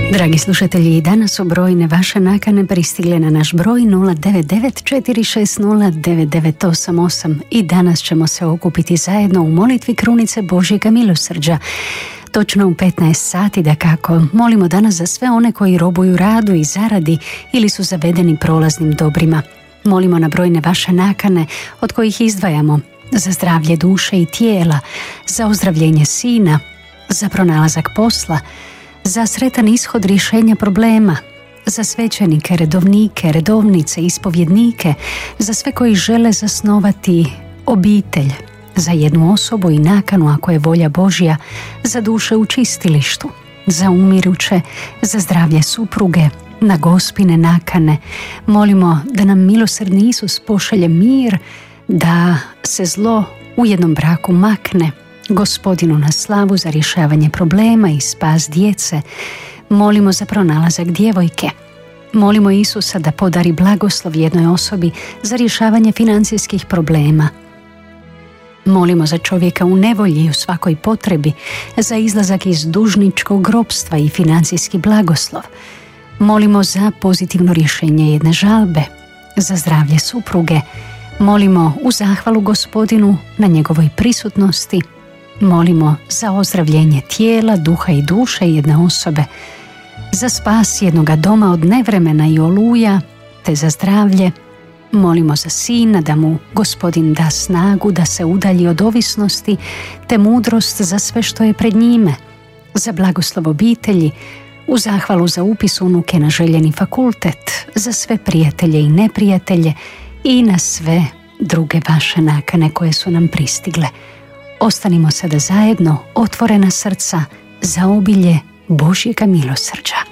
Dragi slušatelji, danas su brojne vaše nakane pristigle na naš broj 099-460-9988 i danas ćemo se okupiti zajedno u molitvi krunice Božjega milosrđa. Točno u 15 sati, dakako, molimo danas za sve one koji robuju radu i zaradi ili su zavedeni prolaznim dobrima. Molimo na brojne vaše nakane od kojih izdvajamo za zdravlje duše i tijela, za ozdravljenje sina, za pronalazak posla, za sretan ishod rješenja problema, za svećenike, redovnike, redovnice, ispovjednike, za sve koji žele zasnovati obitelj, za jednu osobu i nakanu ako je volja Božja, za duše u čistilištu, za umiruće, za zdravlje supruge, na gospine nakane. Molimo da nam milosrdni Isus pošalje mir, da se zlo u jednom braku makne, Gospodinu na slavu za rješavanje problema i spas djece. Molimo za pronalazak djevojke. Molimo Isusa da podari blagoslov jednoj osobi za rješavanje financijskih problema. Molimo za čovjeka u nevolji i u svakoj potrebi, za izlazak iz dužničkog ropstva i financijski blagoslov. Molimo za pozitivno rješenje jedne žalbe, za zdravlje supruge. Molimo u zahvalu Gospodinu na njegovoj prisutnosti. Molimo za ozdravljenje tijela, duha i duše jedne osobe, za spas jednoga doma od nevremena i oluja, te za zdravlje. Molimo za sina da mu Gospodin da snagu da se udalji od ovisnosti, te mudrost za sve što je pred njime, za blagoslov obitelji, u zahvalu za upis unuke na željeni fakultet, za sve prijatelje i neprijatelje i na sve druge vaše nakane koje su nam pristigle. Ostanimo sada zajedno, otvorena srca za obilje Božjega milosrđa.